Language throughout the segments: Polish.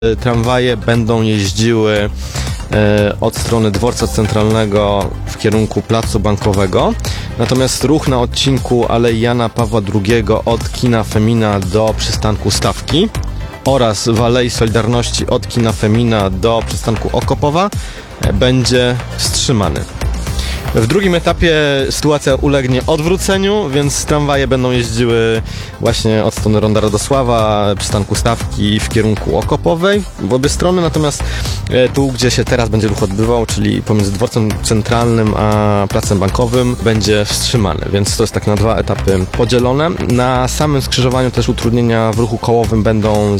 Tramwaje będą jeździły od strony dworca centralnego w kierunku Placu Bankowego. Natomiast ruch na odcinku Alei Jana Pawła II od kina Femina do przystanku Stawki oraz w Alei Solidarności od kina Femina do przystanku Okopowa będzie wstrzymany. W drugim etapie sytuacja ulegnie odwróceniu, więc tramwaje będą jeździły właśnie od strony Ronda Radosława, przystanku Stawki w kierunku Okopowej w obie strony, natomiast tu, gdzie się teraz będzie ruch odbywał, czyli pomiędzy dworcem centralnym a placem bankowym, będzie wstrzymany, więc to jest tak na dwa etapy podzielone. Na samym skrzyżowaniu też utrudnienia w ruchu kołowym będą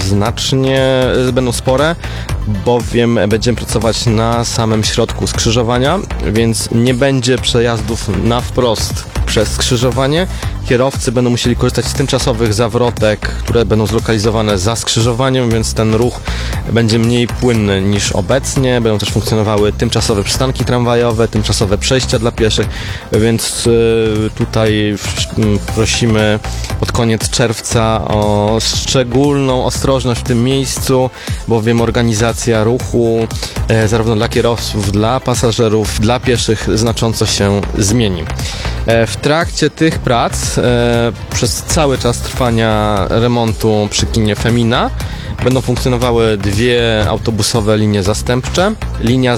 spore, bowiem będziemy pracować na samym środku skrzyżowania, więc nie będzie przejazdów na wprost przez skrzyżowanie. Kierowcy będą musieli korzystać z tymczasowych zawrotek, które będą zlokalizowane za skrzyżowaniem, więc ten ruch będzie mniej płynny niż obecnie. Będą też funkcjonowały tymczasowe przystanki tramwajowe, tymczasowe przejścia dla pieszych, więc tutaj prosimy pod koniec czerwca o szczególną ostrożność w tym miejscu, bowiem organizacja ruchu zarówno dla kierowców, dla pasażerów, dla pieszych znacząco się zmieni. W trakcie tych prac przez cały czas trwania remontu przy kinie Femina będą funkcjonowały dwie autobusowe linie zastępcze. Linia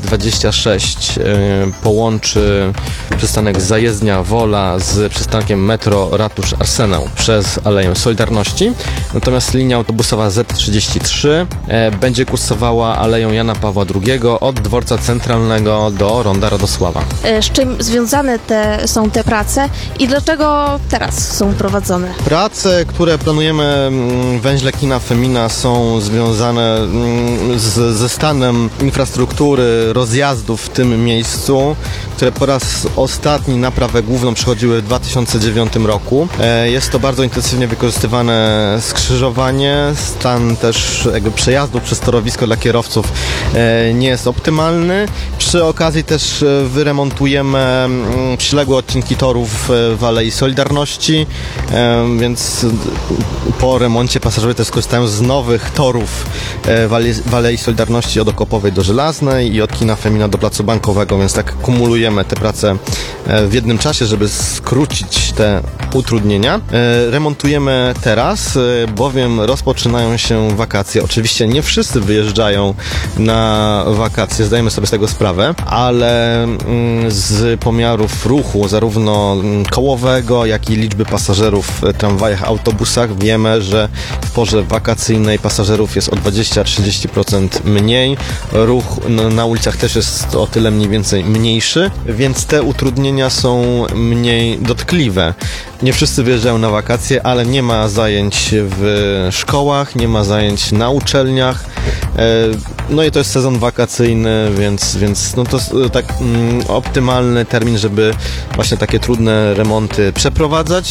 Z26 połączy przystanek Zajezdnia Wola z przystankiem metro Ratusz Arsenał przez Aleję Solidarności. Natomiast linia autobusowa Z33 będzie kursowała Aleją Jana Pawła II od dworca centralnego do Ronda Radosława. Z czym związane są te prace i dlaczego teraz są prowadzone? Prace, które planujemy w węźle kina Femina, są związane ze stanem infrastruktury rozjazdów w tym miejscu, które po raz ostatni na Prawę Główną przychodziły w 2009 roku. Jest to bardzo intensywnie wykorzystywane skrzyżowanie. Stan też przejazdów przez torowisko dla kierowców nie jest optymalny. Przy okazji też wyremontujemy przyległe odcinki torów w Alei Solidarności, więc po remoncie pasażerowie też skorzystają z nowych torów w Alei Solidarności od Okopowej do Żelaznej i od kina Femina do Placu Bankowego, więc tak kumulujemy te prace w jednym czasie, żeby skrócić te utrudnienia. Remontujemy teraz, bowiem rozpoczynają się wakacje. Oczywiście nie wszyscy wyjeżdżają na wakacje, zdajemy sobie z tego sprawę, ale z pomiarów ruchu, zarówno kołowego, jak i liczby pasażerów w tramwajach, autobusach, wiemy, że w porze wakacyjnej pasażerów jest o 20-30% mniej. Ruch na ulicach też jest o tyle mniej więcej mniejszy, więc te utrudnienia są mniej dotkliwe. Nie wszyscy wyjeżdżają na wakacje, ale nie ma zajęć w szkołach, nie ma zajęć na uczelniach. No i to jest sezon wakacyjny, więc no to tak optymalny termin, żeby właśnie takie trudne remonty przeprowadzać.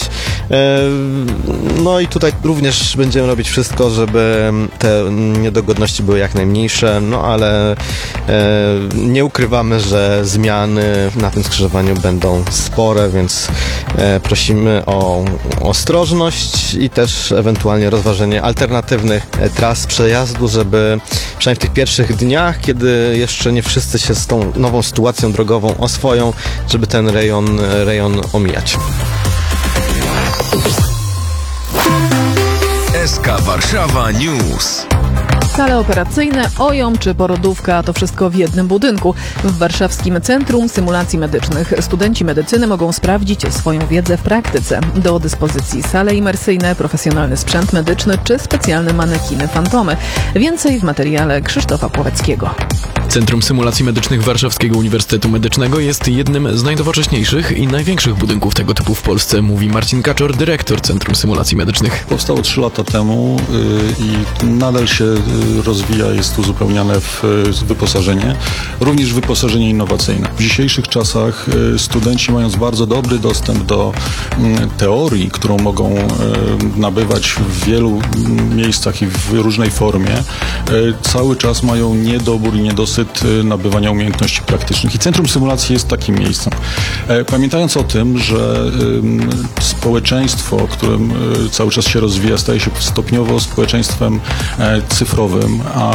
No i tutaj również będziemy robić wszystko, żeby te niedogodności były jak najmniejsze, no ale nie ukrywamy, że zmiany na tym skrzyżowaniu będą spore, więc prosimy o ostrożność i też ewentualnie rozważenie alternatywnych tras przejazdu, żeby przynajmniej w tych pierwszych dniach, kiedy jeszcze nie wszyscy się z tą nową sytuacją drogową oswoją, żeby ten rejon omijać. SK Warszawa News. Sale operacyjne, OJOM czy porodówka to wszystko w jednym budynku. W Warszawskim Centrum Symulacji Medycznych studenci medycyny mogą sprawdzić swoją wiedzę w praktyce. Do dyspozycji sale imersyjne, profesjonalny sprzęt medyczny czy specjalne manekiny fantomy. Więcej w materiale Krzysztofa Pławeckiego. Centrum Symulacji Medycznych Warszawskiego Uniwersytetu Medycznego jest jednym z najnowocześniejszych i największych budynków tego typu w Polsce, mówi Marcin Kaczor, dyrektor Centrum Symulacji Medycznych. Powstało 3 lata temu i nadal się rozwija, jest uzupełniane w wyposażenie, również wyposażenie innowacyjne. W dzisiejszych czasach studenci, mając bardzo dobry dostęp do teorii, którą mogą nabywać w wielu miejscach i w różnej formie, cały czas mają niedobór i niedosyt zaszczyt nabywania umiejętności praktycznych. I Centrum Symulacji jest takim miejscem. Pamiętając o tym, że społeczeństwo, którym cały czas się rozwija, staje się stopniowo społeczeństwem cyfrowym, a